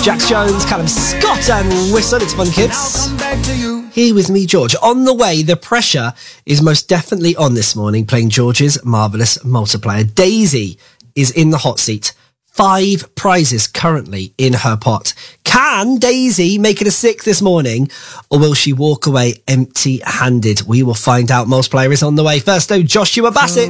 Jax Jones, Callum Scott and Whistle. It's Fun Kids. Here with me, George. On the way, the pressure is most definitely on this morning, playing George's Marvellous Multiplier. Daisy is in the hot seat. 5 prizes currently in her pot. Can Daisy make it a 6 this morning, or will she walk away empty-handed? We will find out. Multiplier is on the way. First, though, Joshua Bassett.